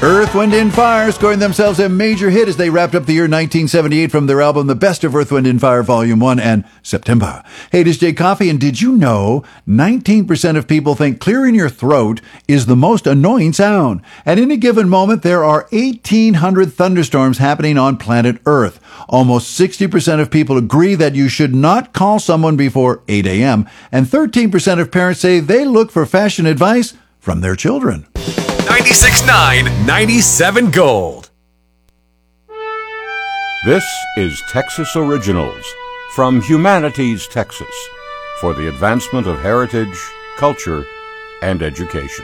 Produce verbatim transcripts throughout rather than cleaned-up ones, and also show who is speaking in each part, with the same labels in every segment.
Speaker 1: Earth, Wind and Fire scoring themselves a major hit as they wrapped up the year nineteen seventy-eight from their album The Best of Earth, Wind and Fire Volume one and September. Hey, it is Jay Coffey, and did you know nineteen percent of people think clearing your throat is the most annoying sound? At any given moment, there are eighteen hundred thunderstorms happening on planet Earth. Almost sixty percent of people agree that you should not call someone before eight a.m., and thirteen percent of parents say they look for fashion advice from their children.
Speaker 2: ninety-six point nine, ninety-seven Gold.
Speaker 3: This is Texas Originals from Humanities, Texas, for the advancement of heritage, culture, and education.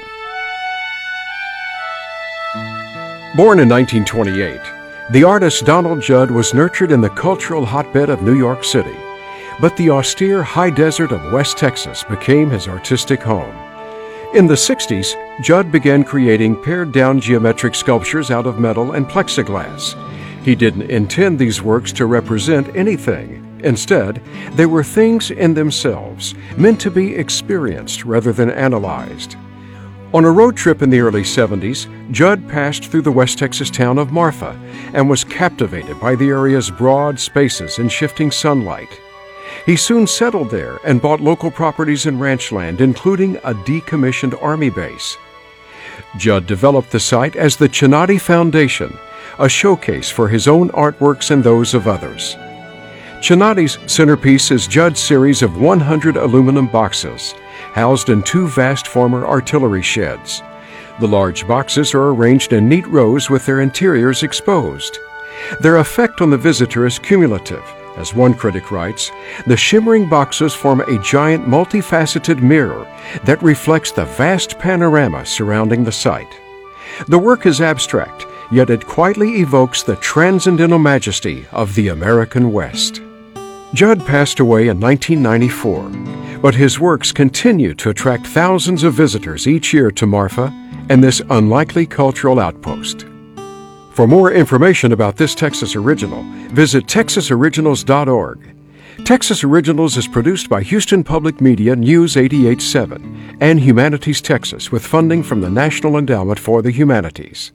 Speaker 4: Born in nineteen twenty-eight, the artist Donald Judd was nurtured in the cultural hotbed of New York City, but the austere high desert of West Texas became his artistic home. In the sixties, Judd began creating pared-down geometric sculptures out of metal and plexiglass. He didn't intend these works to represent anything. Instead, they were things in themselves, meant to be experienced rather than analyzed. On a road trip in the early seventies, Judd passed through the West Texas town of Marfa and was captivated by the area's broad spaces and shifting sunlight. He soon settled there and bought local properties and ranch land, including a decommissioned Army base. Judd developed the site as the Chinati Foundation, a showcase for his own artworks and those of others. Chinati's centerpiece is Judd's series of one hundred aluminum boxes, housed in two vast former artillery sheds. The large boxes are arranged in neat rows with their interiors exposed. Their effect on the visitor is cumulative. As one critic writes, the shimmering boxes form a giant multifaceted mirror that reflects the vast panorama surrounding the site. The work is abstract, yet it quietly evokes the transcendental majesty of the American West. Judd passed away in nineteen ninety-four, but his works continue to attract thousands of visitors each year to Marfa and this unlikely cultural outpost. For more information about this Texas Original, visit texas originals dot org. Texas Originals is produced by Houston Public Media News eighty-eight point seven and Humanities Texas with funding from the National Endowment for the Humanities.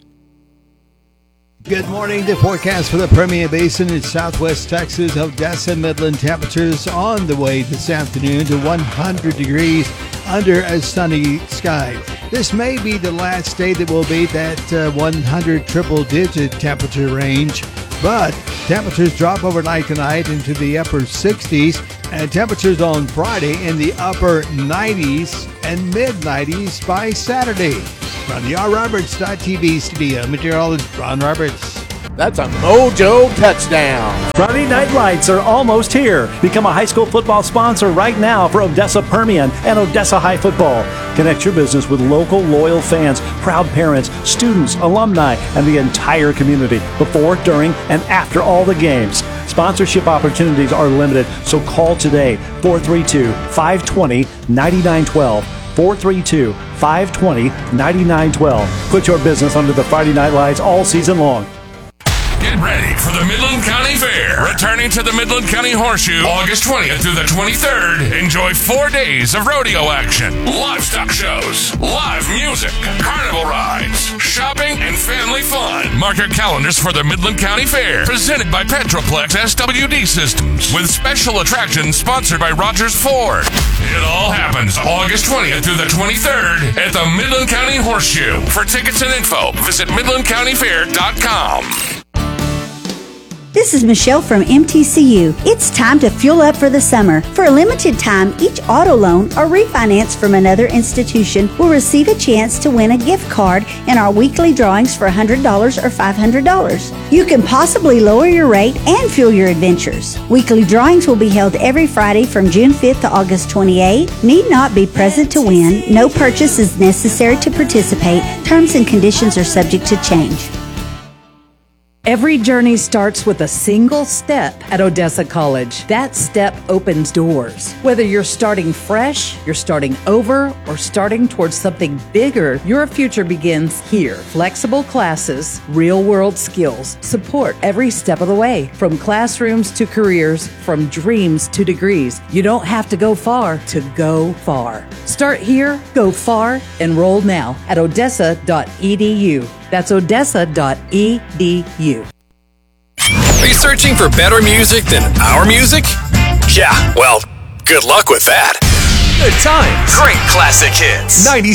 Speaker 5: Good morning. The forecast for the Permian Basin in southwest Texas, Odessa, Midland temperatures on the way this afternoon to one hundred degrees under a sunny sky. This may be the last day that will be that uh, one hundred triple-digit temperature range, but temperatures drop overnight tonight into the upper sixties, and temperatures on Friday in the upper nineties and mid-nineties by Saturday. From the R Roberts dot T V studio, meteorologist Ron Roberts.
Speaker 6: That's a mojo touchdown.
Speaker 7: Friday Night Lights are almost here. Become a high school football sponsor right now for Odessa Permian and Odessa High Football. Connect your business with local loyal fans, proud parents, students, alumni, and the entire community before, during, and after all the games. Sponsorship opportunities are limited, so call today, four three two, five two zero, nine nine one two. four three two, five two zero, nine nine one two. Put your business under the Friday Night Lights all season long.
Speaker 2: Get ready for the Midland County Fair. Returning to the Midland County Horseshoe August twentieth through the twenty-third. Enjoy four days of rodeo action, livestock shows, live music, carnival rides, shopping, and family fun. Mark your calendars for the Midland County Fair, presented by Petroplex S W D Systems, with special attractions sponsored by Rogers Ford. It all happens August twentieth through the twenty-third at the Midland County Horseshoe. For tickets and info, visit midland county fair dot com.
Speaker 8: This is Michelle from M T C U. It's time to fuel up for the summer. For a limited time, each auto loan or refinance from another institution will receive a chance to win a gift card in our weekly drawings for one hundred dollars or five hundred dollars. You can possibly lower your rate and fuel your adventures. Weekly drawings will be held every Friday from June fifth to August twenty-eighth. Need not be present to win. No purchase is necessary to participate. Terms and conditions are subject to change.
Speaker 9: Every journey starts with a single step at Odessa College. That step opens doors. Whether you're starting fresh, you're starting over, or starting towards something bigger, your future begins here. Flexible classes, real-world skills, support every step of the way. From classrooms to careers, from dreams to degrees. You don't have to go far to go far. Start here, go far, enroll now at odessa dot e d u. That's odessa dot e d u.
Speaker 10: Are you searching for better music than our music? Yeah, well, good luck with that. Good times. Great classic hits. ninety